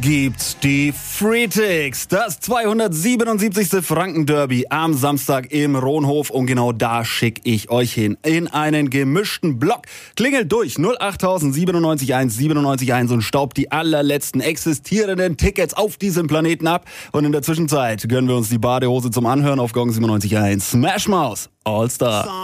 gibt's die Freetics, das 277. Franken-Derby am Samstag im Rohnhof. Und genau da schicke ich euch hin, in einen gemischten Block. Klingelt durch 08000 971 971 und staubt die allerletzten existierenden Tickets auf diesem Planeten ab. Und in der Zwischenzeit gönnen wir uns die Badehose zum Anhören auf Gong 97.1. Smash Mouth All Star.